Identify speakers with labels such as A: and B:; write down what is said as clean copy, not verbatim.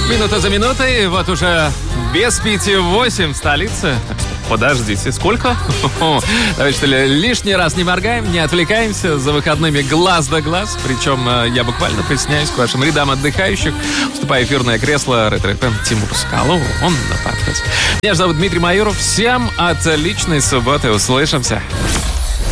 A: Минута за минутой, вот уже без 5:08 в столице. Подождите, сколько? Давайте, что ли, лишний раз не моргаем, не отвлекаемся. За выходными глаз да глаз. Причем я буквально присоединяюсь к вашим рядам отдыхающих. Вступая в эфирное кресло Ретро-ФМ Тимур Скалов. Он на подкасте. Меня зовут Дмитрий Майоров. Всем отличной субботы. Услышимся.